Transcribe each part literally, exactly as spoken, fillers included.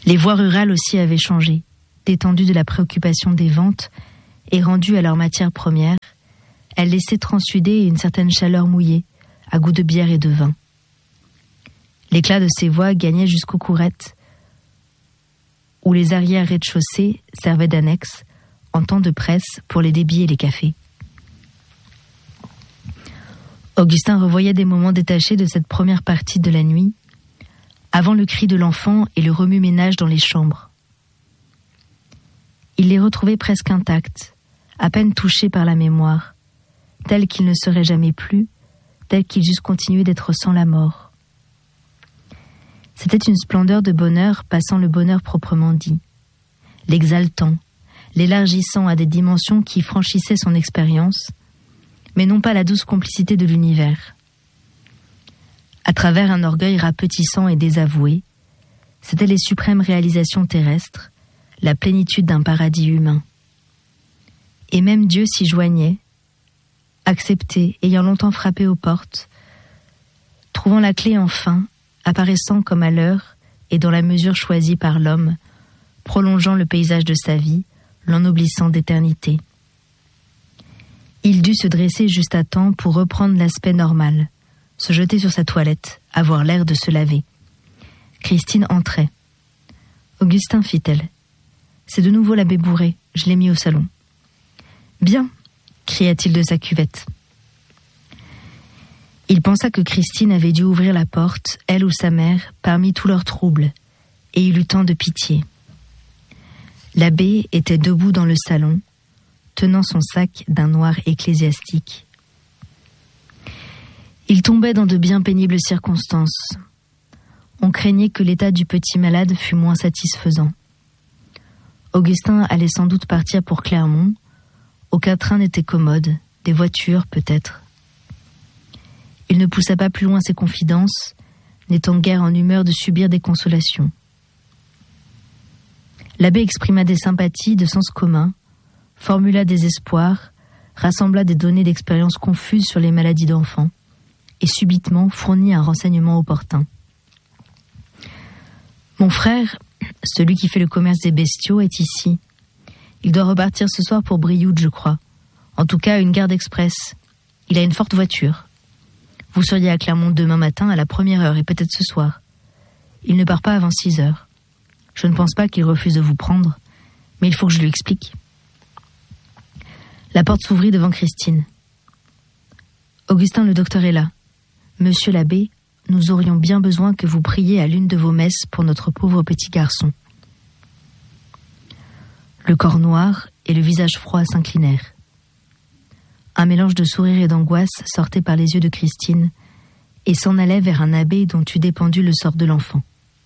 Les voies rurales aussi avaient changé, détendues de la préoccupation des ventes et rendues à leur matière première. Elles laissaient transsuder une certaine chaleur mouillée, à goût de bière et de vin. L'éclat de ces voies gagnait jusqu'aux courettes, où les arrières rez-de-chaussée servaient d'annexe, en temps de presse, pour les débits et les cafés. Augustin revoyait des moments détachés de cette première partie de la nuit, avant le cri de l'enfant et le remue-ménage dans les chambres. Il les retrouvait presque intacts, à peine touchés par la mémoire, tels qu'ils ne seraient jamais plus, tels qu'ils eussent continué d'être sans la mort. C'était une splendeur de bonheur passant le bonheur proprement dit, l'exaltant, l'élargissant à des dimensions qui franchissaient son expérience, mais non pas la douce complicité de l'univers. À travers un orgueil rapetissant et désavoué, c'étaient les suprêmes réalisations terrestres, la plénitude d'un paradis humain. Et même Dieu s'y joignait, accepté, ayant longtemps frappé aux portes, trouvant la clé enfin, apparaissant comme à l'heure et dans la mesure choisie par l'homme, prolongeant le paysage de sa vie, l'ennoblissant d'éternité. Il dut se dresser juste à temps pour reprendre l'aspect normal, se jeter sur sa toilette, avoir l'air de se laver. Christine entrait. « Augustin, fit-elle, c'est de nouveau l'abbé Bourré, je l'ai mis au salon. »« Bien !» cria-t-il de sa cuvette. Il pensa que Christine avait dû ouvrir la porte, elle ou sa mère, parmi tous leurs troubles, et il eut tant de pitié. L'abbé était debout dans le salon, tenant son sac d'un noir ecclésiastique. Il tombait dans de bien pénibles circonstances. On craignait que l'état du petit malade fût moins satisfaisant. Augustin allait sans doute partir pour Clermont. Aucun train n'était commode, des voitures peut-être. Il ne poussa pas plus loin ses confidences, n'étant guère en humeur de subir des consolations. L'abbé exprima des sympathies de sens commun, formula des espoirs, rassembla des données d'expérience confuses sur les maladies d'enfants, et subitement fournit un renseignement opportun. « Mon frère, celui qui fait le commerce des bestiaux, est ici. Il doit repartir ce soir pour Brioude, je crois. En tout cas, une garde express. Il a une forte voiture. Vous seriez à Clermont demain matin à la première heure et peut-être ce soir. Il ne part pas avant six heures. Je ne pense pas qu'il refuse de vous prendre, mais il faut que je lui explique. » La porte s'ouvrit devant Christine. « Augustin, le docteur est là. Monsieur l'abbé, nous aurions bien besoin que vous priez à l'une de vos messes pour notre pauvre petit garçon. » Le corps noir et le visage froid s'inclinèrent. Un mélange de sourire et d'angoisse sortait par les yeux de Christine et s'en allait vers un abbé dont eût dépendu le sort de l'enfant.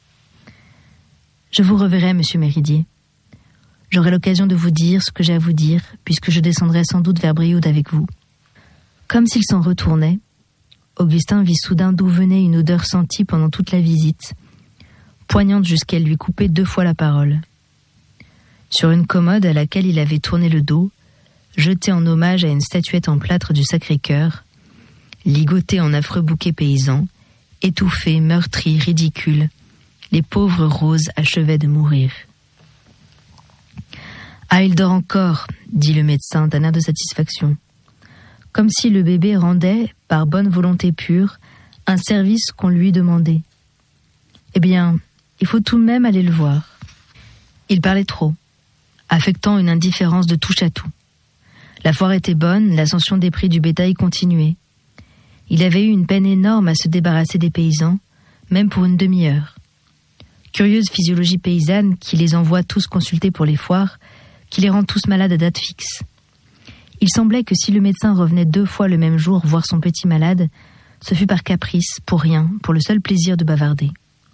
« Je vous reverrai, monsieur Méridier. J'aurai l'occasion de vous dire ce que j'ai à vous dire, puisque je descendrai sans doute vers Brioude avec vous. » Comme s'il s'en retournait, Augustin vit soudain d'où venait une odeur sentie pendant toute la visite, poignante jusqu'à lui couper deux fois la parole. Sur une commode à laquelle il avait tourné le dos, jetée en hommage à une statuette en plâtre du Sacré-Cœur, ligotée en affreux bouquet paysan, étouffée, meurtrie, ridicule, les pauvres roses achevaient de mourir. « Ah, il dort encore, » dit le médecin d'un air de satisfaction, comme si le bébé rendait, par bonne volonté pure, un service qu'on lui demandait. Eh bien, il faut tout de même aller le voir. Il parlait trop, affectant une indifférence de touche à tout. La foire était bonne, l'ascension des prix du bétail continuait. Il avait eu une peine énorme à se débarrasser des paysans, même pour une demi-heure. Curieuse physiologie paysanne qui les envoie tous consulter pour les foires, qui les rend tous malades à date fixe. Il semblait que si le médecin revenait deux fois le même jour voir son petit malade, ce fut par caprice, pour rien, pour le seul plaisir de bavarder.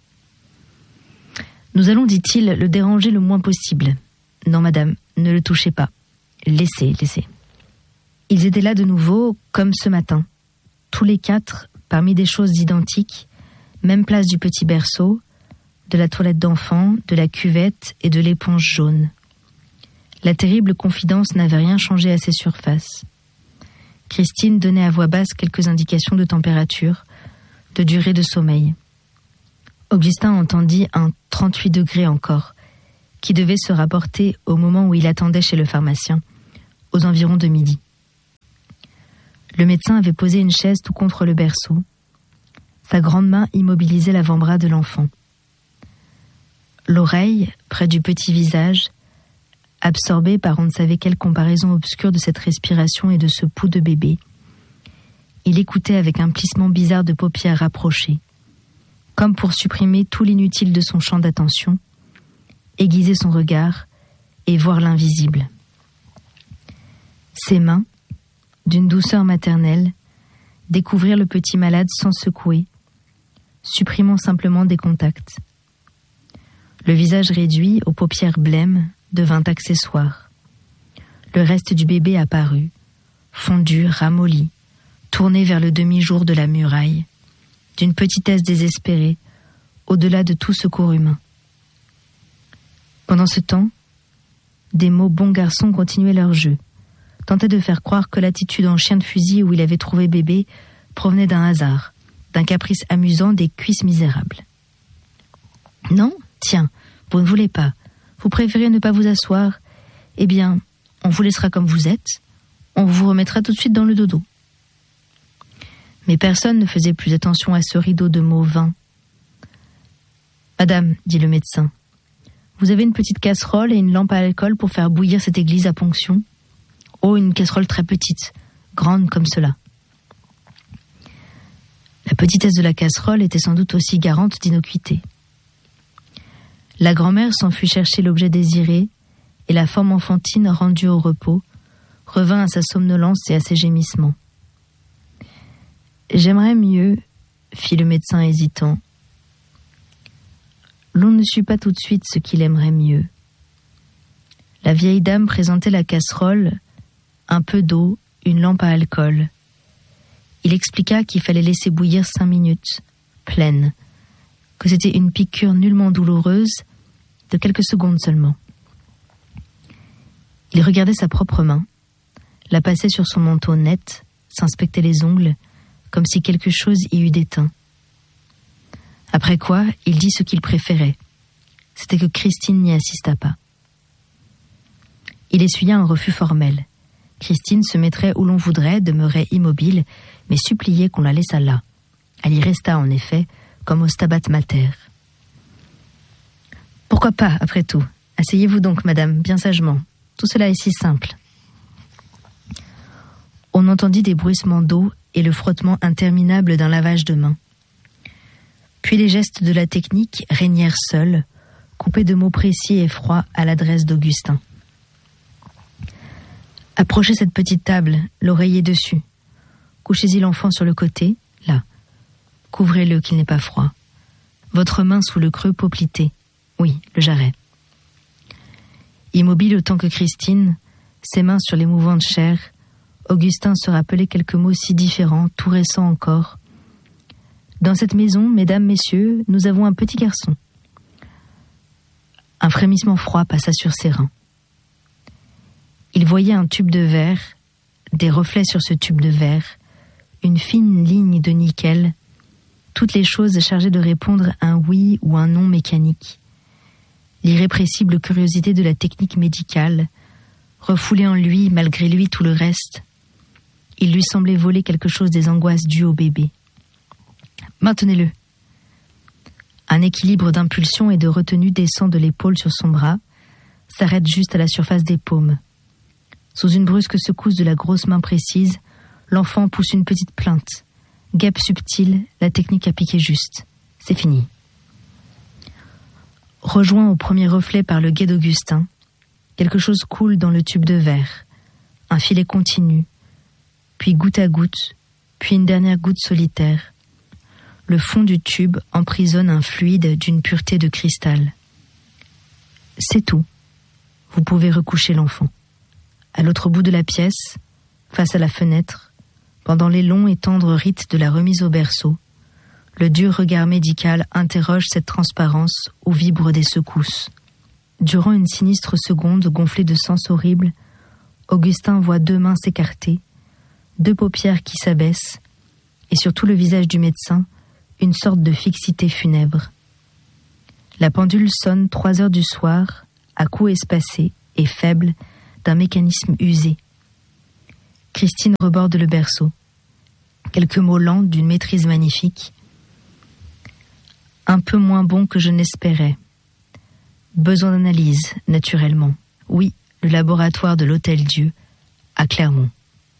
« Nous allons, dit-il, le déranger le moins possible. Non, madame, ne le touchez pas. Laissez, laissez. » Ils étaient là de nouveau, comme ce matin. Tous les quatre, parmi des choses identiques, même place du petit berceau, de la toilette d'enfant, de la cuvette et de l'éponge jaune. La terrible confidence n'avait rien changé à ses surfaces. Christine donnait à voix basse quelques indications de température, de durée de sommeil. Augustin entendit un « trente-huit degrés encore, qui devait se rapporter au moment où il attendait chez le pharmacien, aux environs de midi. Le médecin avait posé une chaise tout contre le berceau. Sa grande main immobilisait l'avant-bras de l'enfant. L'oreille, près du petit visage, absorbée par on ne savait quelle comparaison obscure de cette respiration et de ce pouls de bébé, il écoutait avec un plissement bizarre de paupières rapprochées, comme pour supprimer tout l'inutile de son champ d'attention, aiguiser son regard et voir l'invisible. Ses mains, d'une douceur maternelle, découvrirent le petit malade sans secouer, supprimant simplement des contacts. Le visage réduit, aux paupières blêmes, devint accessoire. Le reste du bébé apparut, fondu, ramolli, tourné vers le demi-jour de la muraille, d'une petitesse désespérée, au-delà de tout secours humain. Pendant ce temps, des mots bons garçons continuaient leur jeu, tentaient de faire croire que l'attitude en chien de fusil où il avait trouvé bébé provenait d'un hasard, d'un caprice amusant des cuisses misérables. Non, tiens, vous ne voulez pas, vous préférez ne pas vous asseoir, eh bien, on vous laissera comme vous êtes, on vous remettra tout de suite dans le dodo. Mais personne ne faisait plus attention à ce rideau de mots vains. Madame, dit le médecin, vous avez une petite casserole et une lampe à alcool pour faire bouillir cette église à ponction? Oh, une casserole très petite, grande comme cela. La petitesse de la casserole était sans doute aussi garante d'innocuité. La grand-mère s'en fut chercher l'objet désiré, et la forme enfantine, rendue au repos, revint à sa somnolence et à ses gémissements. « J'aimerais mieux, » fit le médecin hésitant. L'on ne sut pas tout de suite ce qu'il aimerait mieux. La vieille dame présentait la casserole, un peu d'eau, une lampe à alcool. Il expliqua qu'il fallait laisser bouillir cinq minutes, pleine, que c'était une piqûre nullement douloureuse, de quelques secondes seulement. Il regardait sa propre main, la passait sur son manteau net, s'inspectait les ongles, comme si quelque chose y eût déteint. Après quoi, il dit ce qu'il préférait. C'était que Christine n'y assistât pas. Il essuya un refus formel. Christine se mettrait où l'on voudrait, demeurait immobile, mais suppliait qu'on la laissât là. Elle y resta en effet, comme au Stabat Mater. « Pourquoi pas, après tout? Asseyez-vous donc, madame, bien sagement. Tout cela est si simple. » On entendit des bruissements d'eau et le frottement interminable d'un lavage de mains. Puis les gestes de la technique régnèrent seuls, coupés de mots précis et froids à l'adresse d'Augustin. « Approchez cette petite table, l'oreiller dessus. Couchez-y l'enfant sur le côté, là. Couvrez-le qu'il n'ait pas froid. Votre main sous le creux poplité. Oui, le jarret. » Immobile autant que Christine, ses mains sur les mouvantes chairs, Augustin se rappelait quelques mots si différents, tout récents encore. « Dans cette maison, mesdames, messieurs, nous avons un petit garçon. » Un frémissement froid passa sur ses reins. Il voyait un tube de verre, des reflets sur ce tube de verre, une fine ligne de nickel, toutes les choses chargées de répondre à un oui ou un non mécanique. L'irrépressible curiosité de la technique médicale, refoulée en lui malgré lui tout le reste. Il lui semblait voler quelque chose des angoisses dues au bébé. « Maintenez-le !» Un équilibre d'impulsion et de retenue descend de l'épaule sur son bras, s'arrête juste à la surface des paumes. Sous une brusque secousse de la grosse main précise, l'enfant pousse une petite plainte. Guêpe subtile, la technique a piqué juste. C'est fini. Rejoint au premier reflet par le guet d'Augustin, quelque chose coule dans le tube de verre. Un filet continu, puis goutte à goutte, puis une dernière goutte solitaire. Le fond du tube emprisonne un fluide d'une pureté de cristal. C'est tout. Vous pouvez recoucher l'enfant. À l'autre bout de la pièce, face à la fenêtre, pendant les longs et tendres rites de la remise au berceau, le dur regard médical interroge cette transparence où vibrent des secousses. Durant une sinistre seconde gonflée de sens horrible, Augustin voit deux mains s'écarter, deux paupières qui s'abaissent, et sur tout le visage du médecin, une sorte de fixité funèbre. La pendule sonne trois heures du soir, à coups espacés et faibles d'un mécanisme usé. Christine reborde le berceau. Quelques mots lents d'une maîtrise magnifique. Un peu moins bon que je n'espérais. Besoin d'analyse, naturellement. Oui, le laboratoire de l'Hôtel-Dieu, à Clermont.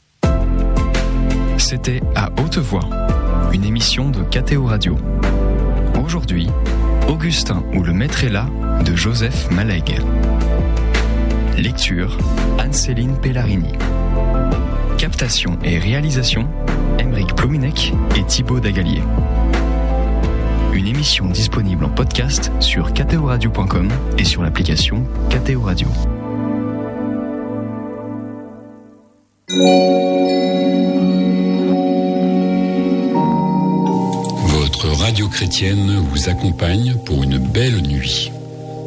C'était À Haute Voix, une émission de K T O Radio. Aujourd'hui, Augustin ou le maître est là de Joseph Malègue. Lecture, Anne-Céline Pellarini. Captation et réalisation, Aymeric Plouminec et Thibaut Dagalier. Une émission disponible en podcast sur k t o radio point com et sur l'application K T O Radio. Votre radio chrétienne vous accompagne pour une belle nuit.